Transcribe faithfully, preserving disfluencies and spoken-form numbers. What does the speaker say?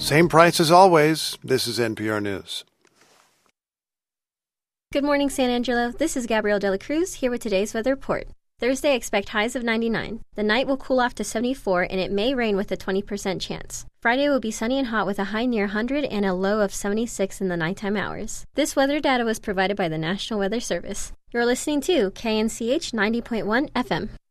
Same price as always. This is N P R News. Good morning, San Angelo. This is Gabrielle De La Cruz here with today's weather report. Thursday, expect highs of ninety-nine. The night will cool off to seventy-four, and it may rain with a twenty percent chance. Friday will be sunny and hot with a high near one hundred and a low of seventy-six in the nighttime hours. This weather data was provided by the National Weather Service. You're listening to K N C H ninety point one F M.